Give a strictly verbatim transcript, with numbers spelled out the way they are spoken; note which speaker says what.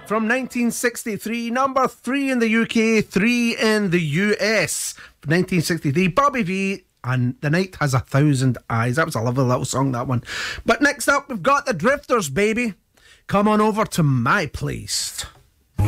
Speaker 1: from nineteen sixty-three, number three in the U K, three in the U S. nineteen sixty-three, Bobby Vee and The Night Has a Thousand Eyes. That was a lovely little song, that one. But next up, we've got the Drifters, baby. Come on over to my place.